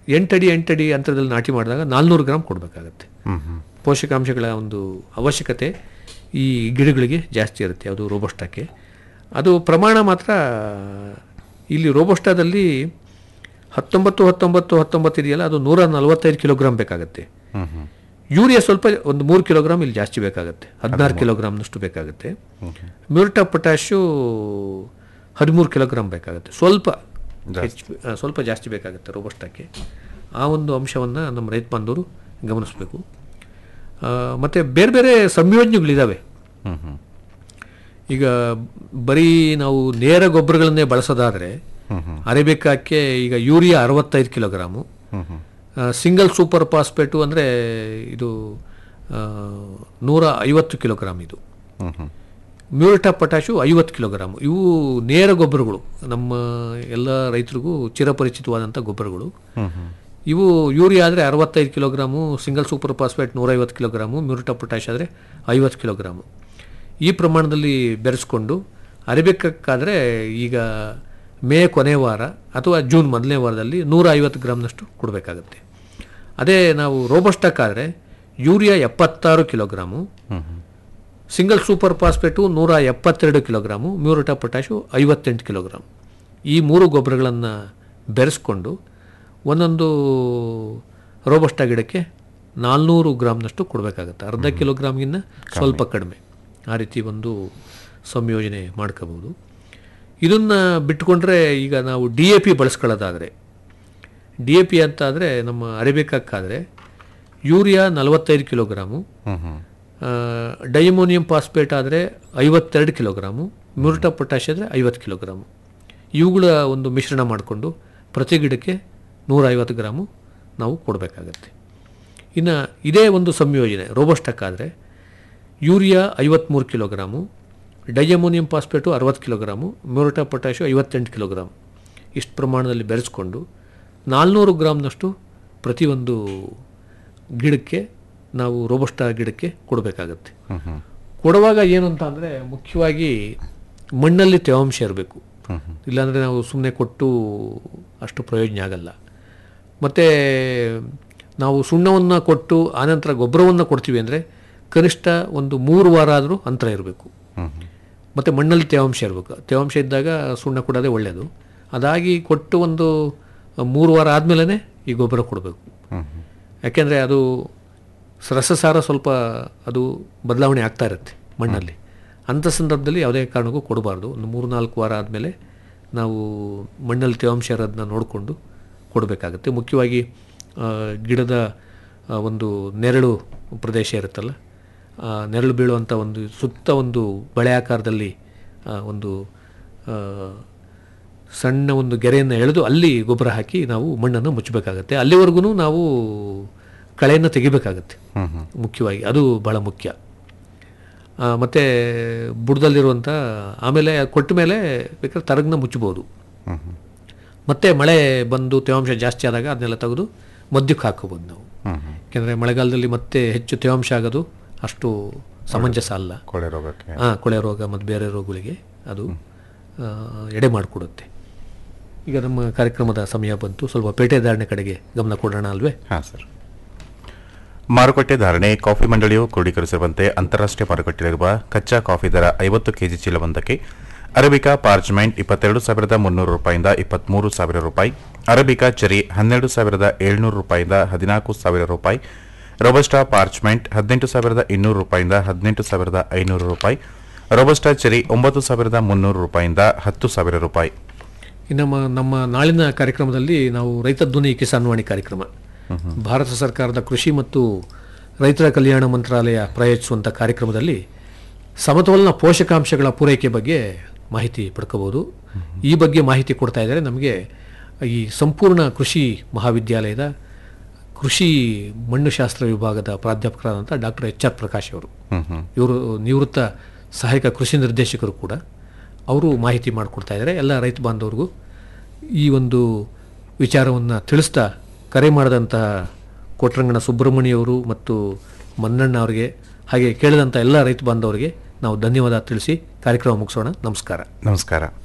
8 ಅಡಿ 8 ಅಡಿ ಅಂತರದಲ್ಲಿ ನಾಟಿ ಮಾಡಿದಾಗ 400 ಗ್ರಾಮ್ ಕೊಡಬೇಕಾಗತ್ತೆ. ಪೋಷಕಾಂಶಗಳ ಒಂದು ಅವಶ್ಯಕತೆ ಈ ಗಿಡಗಳಿಗೆ ಜಾಸ್ತಿ ಇರುತ್ತೆ ಅದು ರೋಬಸ್ಟಾಕ್ಕೆ. ಅದು ಪ್ರಮಾಣ ಮಾತ್ರ ಇಲ್ಲಿ ರೋಬಸ್ಟಾದಲ್ಲಿ 19 ಇದೆಯಲ್ಲ, ಅದು 145 ಕಿಲೋಗ್ರಾಮ್ ಬೇಕಾಗುತ್ತೆ. ಯೂರಿಯಾ ಸ್ವಲ್ಪ ಒಂದು 3 ಕಿಲೋಗ್ರಾಮ್ ಇಲ್ಲಿ ಜಾಸ್ತಿ ಬೇಕಾಗುತ್ತೆ, 16 ಕಿಲೋಗ್ರಾಮ್ನಷ್ಟು ಬೇಕಾಗುತ್ತೆ. ಮ್ಯೂರೇಟ್ ಆಫ್ ಪೊಟ್ಯಾಶು 13 ಕಿಲೋಗ್ರಾಮ್ ಬೇಕಾಗುತ್ತೆ, ಸ್ವಲ್ಪ ಜಾಸ್ತಿ ಬೇಕಾಗುತ್ತೆ ರೋಬಸ್ಟಾಕ್ಕೆ. ಆ ಒಂದು ಅಂಶವನ್ನು ನಮ್ಮ ರೈತ ಬಾಂಧವರು ಗಮನಿಸಬೇಕು. ಮತ್ತು ಬೇರೆ ಬೇರೆ ಸಂಯೋಜನೆಗಳಿದ್ದಾವೆ. ಈಗ ಬರೀ ನಾವು ನೇರ ಗೊಬ್ಬರಗಳನ್ನೇ ಬಳಸೋದಾದರೆ ಅರೇಬಿಕಾಕ್ಕೆ ಈಗ urea 65 kilogram, single super phosphate ಅಂದರೆ ಇದು 150 ಕಿಲೋಗ್ರಾಮ್, ಇದು ಮ್ಯೂರೇಟ್ ಆಫ್ ಪೊಟ್ಯಾಶು 50 ಕಿಲೋಗ್ರಾಮು. ಇವು ನೇರ ಗೊಬ್ಬರಗಳು, ನಮ್ಮ ಎಲ್ಲ ರೈತರಿಗೂ ಚಿರಪರಿಚಿತವಾದಂಥ ಗೊಬ್ಬರಗಳು. ಇವು ಯೂರಿಯಾ ಆದರೆ 65 kilogram, single super phosphate 150 kilogram, muriate of potash ಆದರೆ 50 ಕಿಲೋಗ್ರಾಮು. ಈ ಪ್ರಮಾಣದಲ್ಲಿ ಬೆರೆಸ್ಕೊಂಡು ಅರೇಬಿಕಾದ್ರೆ ಈಗ ಮೇ ಕೊನೆ ವಾರ ಅಥವಾ ಜೂನ್ ಮೊದಲನೇ ವಾರದಲ್ಲಿ 150 ಗ್ರಾಮ್ನಷ್ಟು ಕೊಡಬೇಕಾಗತ್ತೆ. ಅದೇ ನಾವು ರೋಬಸ್ಟಾಕ್ಕಾದರೆ urea 76 kilogram, single super phosphate 172 kilogram, muriate of potash 58 kilogram. ಈ 3 ಗೊಬ್ಬರಗಳನ್ನು ಬೆರೆಸ್ಕೊಂಡು ಒಂದೊಂದು ರೋಬಸ್ಟಾ ಗಿಡಕ್ಕೆ 400 ಗ್ರಾಮ್ನಷ್ಟು ಕೊಡಬೇಕಾಗತ್ತೆ, ಅರ್ಧ ಕಿಲೋಗ್ರಾಮ್ಗಿನ್ನ ಸ್ವಲ್ಪ ಕಡಿಮೆ. ಆ ರೀತಿ ಒಂದು ಸಂಯೋಜನೆ ಮಾಡ್ಕೋಬೋದು. ಇದನ್ನು ಬಿಟ್ಟುಕೊಂಡ್ರೆ ಈಗ ನಾವು DAP ಬಳಸ್ಕೊಳ್ಳೋದಾದರೆ, DAP ಅಂತ ಆದರೆ ನಮ್ಮ ಅರೇಬಿಕಾಕ್ಕಾದರೆ ಯೂರಿಯಾ 45 ಕಿಲೋಗ್ರಾಮು, ಡೈಮೋನಿಯಂ ಫಾಸ್ಫೇಟ್ ಆದರೆ 52 ಕಿಲೋಗ್ರಾಮು, ಮ್ಯೂರೇಟ್ ಆಫ್ ಪೊಟ್ಯಾಶ್ ಆದರೆ 50 ಕಿಲೋಗ್ರಾಮು. ಇವುಗಳ ಒಂದು ಮಿಶ್ರಣ ಮಾಡಿಕೊಂಡು ಪ್ರತಿ ಗಿಡಕ್ಕೆ 150 ಗ್ರಾಮು ನಾವು ಕೊಡಬೇಕಾಗತ್ತೆ. ಇನ್ನು ಇದೇ ಒಂದು ಸಂಯೋಜನೆ ರೋಬಸ್ಟಾಕ್ಕಾದರೆ urea 53 kilogram, diammonium phosphate 60 kilogram, muriate of potash 58 kilogram. ಇಷ್ಟು ಪ್ರಮಾಣದಲ್ಲಿ ಬೆರೆಸ್ಕೊಂಡು 400 ಗ್ರಾಮ್ನಷ್ಟು ಪ್ರತಿಯೊಂದು ಗಿಡಕ್ಕೆ ನಾವು ರೋಬಸ್ಟಾ ಗಿಡಕ್ಕೆ ಕೊಡಬೇಕಾಗತ್ತೆ. ಕೊಡುವಾಗ ಏನು ಅಂತ ಅಂದರೆ ಮುಖ್ಯವಾಗಿ ಮಣ್ಣಲ್ಲಿ ತೇವಾಂಶ ಇರಬೇಕು, ಇಲ್ಲಾಂದರೆ ನಾವು ಸುಮ್ಮನೆ ಕೊಟ್ಟು ಅಷ್ಟು ಪ್ರಯೋಜನ ಆಗಲ್ಲ. ಮತ್ತು ನಾವು ಸುಣ್ಣವನ್ನು ಕೊಟ್ಟು ಆನಂತರ ಗೊಬ್ಬರವನ್ನು ಕೊಡ್ತೀವಿ ಅಂದರೆ ಕನಿಷ್ಠ ಒಂದು 3 ವಾರ ಆದರೂ ಅಂತರ ಇರಬೇಕು. ಮತ್ತು ಮಣ್ಣಲ್ಲಿ ತೇವಾಂಶ ಇರಬೇಕು. ತೇವಾಂಶ ಇದ್ದಾಗ ಸುಣ್ಣ ಕೊಡೋದೇ ಒಳ್ಳೆಯದು. ಅದಾಗಿ ಕೊಟ್ಟು ಒಂದು 3 ವಾರ ಆದಮೇಲೆ ಈ ಗೊಬ್ಬರ ಕೊಡಬೇಕು. ಯಾಕೆಂದರೆ ಅದು ರಸಸಾರ ಸ್ವಲ್ಪ ಅದು ಬದಲಾವಣೆ ಆಗ್ತಾ ಇರುತ್ತೆ ಮಣ್ಣಲ್ಲಿ. ಅಂಥ ಸಂದರ್ಭದಲ್ಲಿ ಯಾವುದೇ ಕಾರಣಕ್ಕೂ ಕೊಡಬಾರ್ದು. ಒಂದು 3-4 ವಾರ ಆದಮೇಲೆ ನಾವು ಮಣ್ಣಲ್ಲಿ ತೇವಾಂಶ ಇರೋದನ್ನ ನೋಡಿಕೊಂಡು ಕೊಡಬೇಕಾಗತ್ತೆ. ಮುಖ್ಯವಾಗಿ ಗಿಡದ ಒಂದು ನೆರಳು ಪ್ರದೇಶ ಇರುತ್ತಲ್ಲ, ನೆರಳು ಬೀಳುವಂಥ ಒಂದು ಸುತ್ತ ಒಂದು ಬಳೆ ಆಕಾರದಲ್ಲಿ ಒಂದು ಸಣ್ಣ ಒಂದು ಗೆರೆಯನ್ನು ಎಳೆದು ಅಲ್ಲಿ ಗೊಬ್ಬರ ಹಾಕಿ ನಾವು ಮಣ್ಣನ್ನು ಮುಚ್ಚಬೇಕಾಗತ್ತೆ. ಅಲ್ಲಿವರೆಗೂ ನಾವು ಕಳೆಯನ್ನು ತೆಗಿಬೇಕಾಗತ್ತೆ. ಮುಖ್ಯವಾಗಿ ಅದು ಭಾಳ ಮುಖ್ಯ. ಮತ್ತು ಬುಡದಲ್ಲಿರುವಂಥ ಆಮೇಲೆ ಕೊಟ್ಟ ಮೇಲೆ ಬೇಕಾದ್ರೆ ತರಗನ್ನ ಮುಚ್ಚಬೋದು. ಮತ್ತು ಮಳೆ ಬಂದು ತೇವಾಂಶ ಜಾಸ್ತಿ ಆದಾಗ ಅದನ್ನೆಲ್ಲ ತೆಗೆದು ಮಧ್ಯಕ್ಕೆ ಹಾಕೋಬೋದು ನಾವು. ಯಾಕೆಂದರೆ ಮಳೆಗಾಲದಲ್ಲಿ ಮತ್ತೆ ಹೆಚ್ಚು ತೇವಾಂಶ ಆಗೋದು ಅಷ್ಟು ಸಮಂಜಸ ಅಲ್ಲ. ಕೊಳೆ ರೋಗ ಮತ್ತು ಬೇರೆ ರೋಗಗಳಿಗೆ ಅದು ಎಡೆ ಮಾಡಿಕೊಡುತ್ತೆ. ಈಗ ನಮ್ಮ ಕಾರ್ಯಕ್ರಮದ ಸಮಯ ಬಂತು, ಸ್ವಲ್ಪ ಪೇಟೆ ಧಾರಣೆ ಕಡೆಗೆ ಗಮನ ಕೊಡೋಣ ಅಲ್ವೇ? ಹಾಂ ಸರ್. ಮಾರುಕಟ್ಟೆ ಧಾರಣೆ. ಕಾಫಿ ಮಂಡಳಿಯು ಕ್ರೋಢೀಕರಿಸಿರುವಂತೆ ಅಂತಾರಾಷ್ಟ್ರೀಯ ಮಾರುಕಟ್ಟೆಯಲ್ಲಿರುವ ಕಚ್ಚಾ ಕಾಫಿ ದರ 50 ಕೆಜಿ ಚೀಲವೊಂದಕ್ಕೆ ಅರೇಬಿಕಾ ಪಾರ್ಚ್ಮೆಂಟ್ 22,300 ರೂಪಾಯಿಂದ 23,000 ರೂಪಾಯಿ, ಅರೇಬಿಕಾ ಚೆರಿ 12,700 ರೂಪಾಯಿಂದ 14,000 ರೂಪಾಯಿ, ರೋಬಸ್ಟಾ ಪಾರ್ಚ್ಮೆಂಟ್ 18,200 ರೂಪಾಯಿಂದ 18,500 ರೂಪಾಯಿ, ರೋಬಸ್ಟಾ ಚೆರಿ 9,300 ರೂಪಾಯಿಂದ 10,000 ರೂಪಾಯಿ. ನಮ್ಮ ನಾಳಿನ ಕಾರ್ಯಕ್ರಮದಲ್ಲಿ ನಾವು ರೈತ ಧ್ವನಿ ಕಿಸಾನ್ ವಾಣಿ ಕಾರ್ಯಕ್ರಮ, ಭಾರತ ಸರ್ಕಾರದ ಕೃಷಿ ಮತ್ತು ರೈತರ ಕಲ್ಯಾಣ ಮಂತ್ರಾಲಯ ಪ್ರಾಯೋಜಿಸುವಂಥ ಕಾರ್ಯಕ್ರಮದಲ್ಲಿ ಸಮತೋಲನ ಪೋಷಕಾಂಶಗಳ ಪೂರೈಕೆ ಬಗ್ಗೆ ಮಾಹಿತಿ ಪಡ್ಕೋಬೋದು. ಈ ಬಗ್ಗೆ ಮಾಹಿತಿ ಕೊಡ್ತಾ ಇದ್ದಾರೆ ನಮಗೆ ಈ ಸಂಪೂರ್ಣ ಕೃಷಿ ಮಹಾವಿದ್ಯಾಲಯದ ಕೃಷಿ ಮಣ್ಣುಶಾಸ್ತ್ರ ವಿಭಾಗದ ಪ್ರಾಧ್ಯಾಪಕರಾದಂಥ ಡಾಕ್ಟರ್ HR ಪ್ರಕಾಶ್ ಅವರು. ಇವರು ನಿವೃತ್ತ ಸಹಾಯಕ ಕೃಷಿ ನಿರ್ದೇಶಕರು ಕೂಡ. ಅವರು ಮಾಹಿತಿ ಮಾಡಿಕೊಡ್ತಾ ಇದ್ದಾರೆ. ಎಲ್ಲ ರೈತ ಬಾಂಧವರಿಗೂ ಈ ಒಂದು ವಿಚಾರವನ್ನು ತಿಳಿಸ್ತಾ ಕರೆ ಮಾಡಿದಂತಹ ಕೊಟ್ರಂಗಣ ಸುಬ್ರಹ್ಮಣ್ಯವರು ಮತ್ತು ಮನ್ನಣ್ಣ ಅವರಿಗೆ, ಹಾಗೆ ಕೇಳಿದಂಥ ಎಲ್ಲ ರೈತ ಬಾಂಧವರಿಗೆ ನಾವು ಧನ್ಯವಾದ ತಿಳಿಸಿ ಕಾರ್ಯಕ್ರಮ ಮುಗಿಸೋಣ. ನಮಸ್ಕಾರ. ನಮಸ್ಕಾರ.